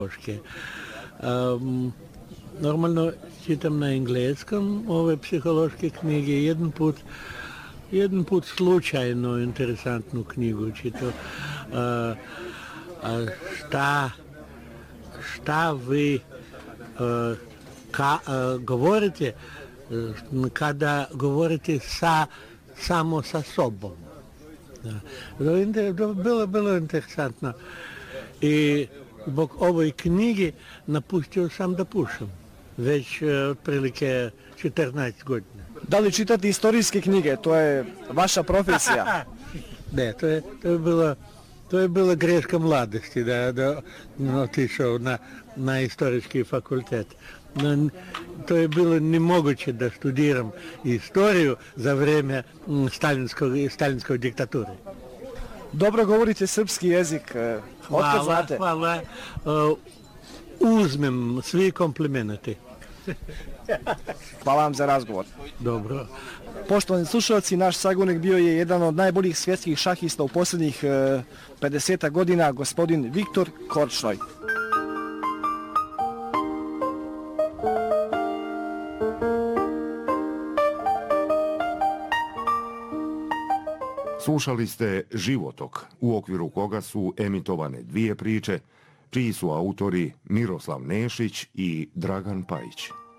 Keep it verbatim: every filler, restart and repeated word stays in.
Um, normalno čitam na engleskom ove psihološke knjige. Jedan put, jedan put slučajno interesantnu knjigu čitao. Uh, uh, šta, šta vi uh, ka, uh, govorite uh, kada govorite sa, samo sa sobom. Da. Bilo, bilo interesantno. I zbog ovoj knjige napustio sam da pušam. Već uh, otprilike četrnaest godina. Da li čitate istorijske knjige? To je vaša profesija. Ne, to je, to je bila to je bila greška mladosti da da otišao na na istorijski fakultet. No, to je bilo nemoguće da studiram istoriju za vrijeme stalinskog stalinskog diktature. Dobro govorite srpski jezik. Otkad znate? Hvala. Uh, uzmem svi komplimenati. Hvala vam za razgovor. Dobro. Poštovani slušalci, naš sagovornik bio je jedan od najboljih svjetskih šahista u posljednjih pedeset godina, gospodin Viktor Korčnoj. Slušali ste Životok, u okviru koga su emitovane dvije priče, čiji su autori Miroslav Nešić i Dragan Pajić.